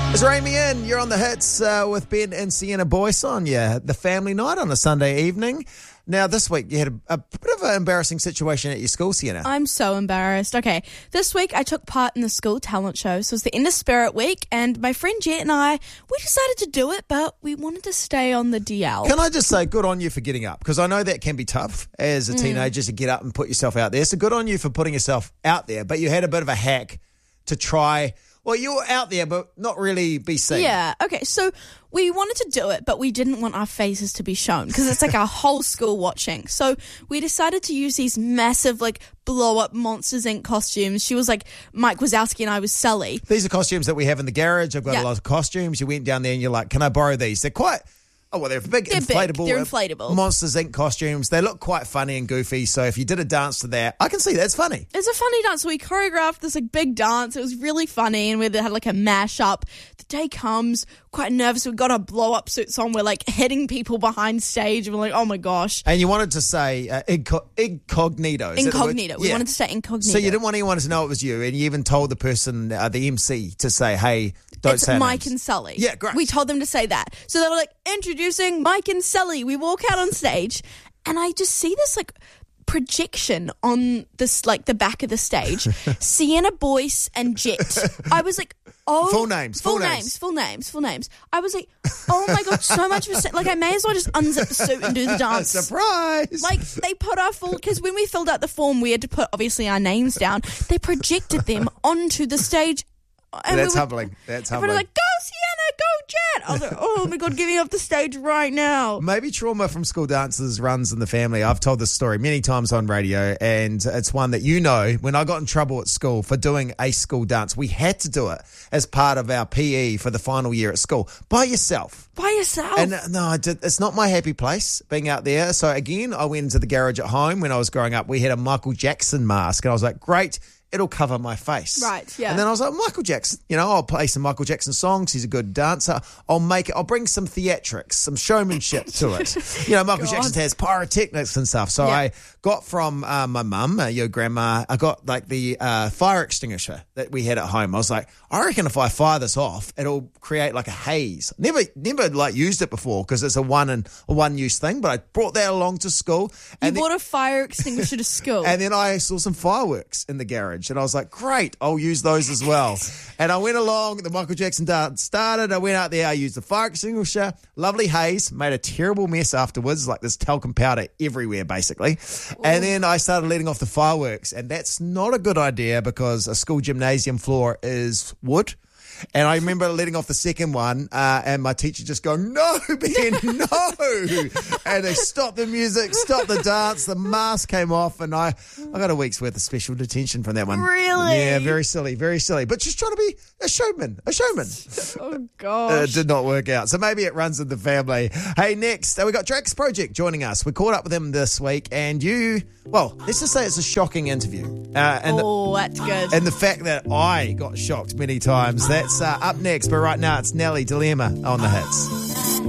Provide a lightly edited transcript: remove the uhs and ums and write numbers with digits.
It's Rami in. You're on the hits with Ben and Sienna Boyce on the family night on a Sunday evening. Now, this week you had a bit of an embarrassing situation at your school, Sienna. I'm so embarrassed. Okay, this week I took part in the school talent show. So it was the End of Spirit week, and my friend Jet and I, we decided to do it, but we wanted to stay on the DL. Can I just say good on you for getting up? Because I know that can be tough as a teenager to get up and put yourself out there. So good on you for putting yourself out there, but you had a bit of a hack to try. Well, you were out there, but not really be seen. Yeah, okay, so we wanted to do it, but we didn't want our faces to be shown because it's like our whole school watching. So we decided to use these massive, blow-up Monsters, Inc. costumes. She was Mike Wazowski and I was Sully. These are costumes that we have in the garage. I've got a lot of costumes. You went down there and you're like, can I borrow these? They're quite... Oh, well, they're big, inflatable. They're inflatable. Monsters, Inc. costumes. They look quite funny and goofy. So if you did a dance to that, I can see that's funny. It's a funny dance. So we choreographed this big dance. It was really funny, and we had a mash-up. The day comes, quite nervous. We got our blow-up suits on. We're hitting people behind stage, and we're like, oh my gosh. And you wanted to say incognito. Incognito. We wanted to say incognito. So you didn't want anyone to know it was you, and you even told the person, the MC, to say, hey, don't say Mike names. and Sully. Yeah, great. We told them to say that. So they were introducing Mike and Sully. We walk out on stage, and I just see this projection on this the back of the stage. Sienna Boyce and Jet. I was oh, full names. I was oh my god, so much for I may as well just unzip the suit and do the dance. Surprise! They put our full, because when we filled out the form, we had to put obviously our names down. They projected them onto the stage. And That's humbling. Everyone was go Sienna, go Jet. I was oh my god, getting off the stage right now. Maybe trauma from school dances runs in the family. I've told this story many times on radio, and it's one that when I got in trouble at school for doing a school dance, we had to do it as part of our PE for the final year at school. By yourself. And no, it's not my happy place being out there. So again, I went into the garage at home when I was growing up. We had a Michael Jackson mask, and I was like, great. It'll cover my face. Right, yeah. And then I was like, Michael Jackson, I'll play some Michael Jackson songs. He's a good dancer. I'll bring some theatrics, some showmanship to it. Michael Jackson has pyrotechnics and stuff. So I got from my mum, your grandma, I got the fire extinguisher that we had at home. I was like, I reckon if I fire this off, it'll create a haze. Never used it before because it's a one use thing, but I brought that along to school. You brought a fire extinguisher to school. And then I saw some fireworks in the garage. And I was like, great, I'll use those as well. And I went along, the Michael Jackson dance started. I went out there, I used the fire extinguisher, lovely haze, made a terrible mess afterwards, this talcum powder everywhere, basically. Ooh. And then I started letting off the fireworks. And that's not a good idea because a school gymnasium floor is wood. And I remember letting off the second one, and my teacher just going, no, Ben, no. And they stopped the music, stopped the dance, the mask came off, and I got a week's worth of special detention from that one. Really? Yeah, very silly, very silly. But just trying to be a showman. Oh, gosh. It did not work out. So maybe it runs in the family. Hey, next, we got Drax Project joining us. We caught up with him this week, and let's just say it's a shocking interview. That's good. And the fact that I got shocked many times, that's up next. But right now, it's Nelly Dilemma on the hits.